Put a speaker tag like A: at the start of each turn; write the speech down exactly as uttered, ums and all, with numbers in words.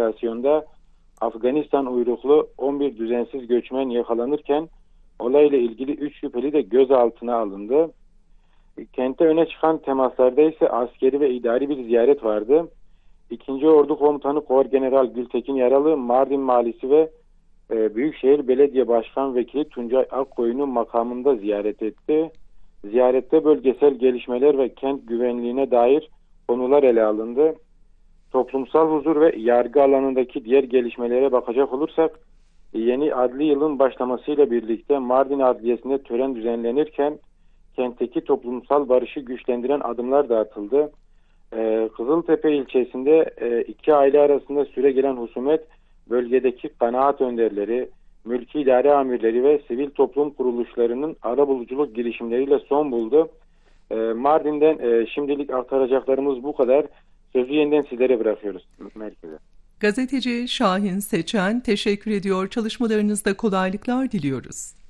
A: operasyonda Afganistan uyruklu on bir düzensiz göçmen yakalanırken olayla ilgili üç şüpheli de gözaltına alındı. Kente öne çıkan temaslarda ise askeri ve idari bir ziyaret vardı. İkinci Ordu Komutanı Korgeneral Gültekin Yaralı, Mardin Valisi ve e, Büyükşehir Belediye Başkan Vekili Tuncay Akkoyun'u makamında ziyaret etti. Ziyarette bölgesel gelişmeler ve kent güvenliğine dair konular ele alındı. Toplumsal huzur ve yargı alanındaki diğer gelişmelere bakacak olursak, yeni adli yılın başlamasıyla birlikte Mardin Adliyesi'nde tören düzenlenirken kentteki toplumsal barışı güçlendiren adımlar da atıldı. Ee, Kızıltepe ilçesinde e, iki aile arasında süre gelen husumet bölgedeki kanaat önderleri, mülki idare amirleri ve sivil toplum kuruluşlarının arabuluculuk girişimleriyle son buldu. Ee, Mardin'den e, şimdilik aktaracaklarımız bu kadar. Sözü yeniden sizlere bırakıyoruz merkeze.
B: Gazeteci Şahin Seçen teşekkür ediyor. Çalışmalarınızda kolaylıklar diliyoruz.